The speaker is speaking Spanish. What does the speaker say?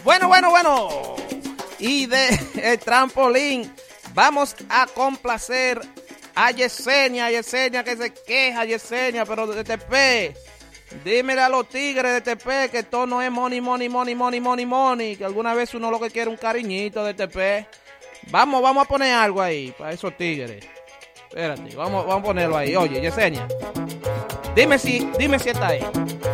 Bueno. Y de el trampolín vamos a complacer a Yesenia que se queja, Yesenia, pero de TP. Dímele a los tigres de TP que todo no es money, que alguna vez uno lo que quiere es un cariñito de TP. Vamos a poner algo ahí para esos tigres. Espérate, vamos a ponerlo ahí. Oye, Yesenia, dime si está ahí.